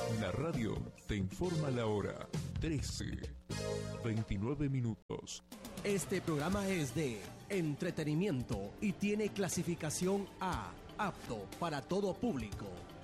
La radio te informa la hora 13:29. Este programa es de entretenimiento y tiene clasificación A, apto para todo público.